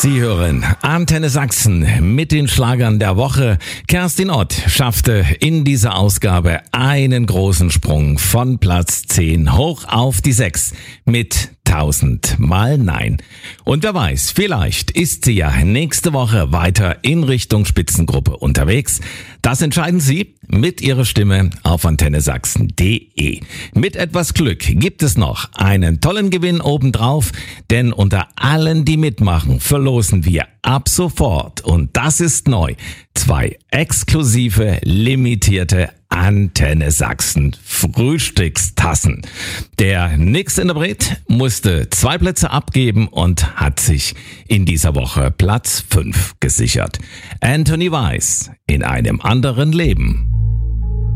Sie hören Antenne Sachsen mit den Schlagern der Woche. Kerstin Ott schaffte in dieser Ausgabe einen großen Sprung von Platz 10 hoch auf die 6 mit 1000 Mal Nein. Und wer weiß, vielleicht ist sie ja nächste Woche weiter in Richtung Spitzengruppe unterwegs. Das entscheiden Sie mit Ihrer Stimme auf antennesachsen.de. Mit etwas Glück gibt es noch einen tollen Gewinn obendrauf, denn unter allen, die mitmachen, verlosen wir ab sofort, und das ist neu, 2 exklusive, limitierte Antenne Sachsen Frühstückstassen. Der Nix Interpret musste 2 Plätze abgeben und hat sich in dieser Woche Platz 5 gesichert. Anthony Weiss, in einem anderen Leben.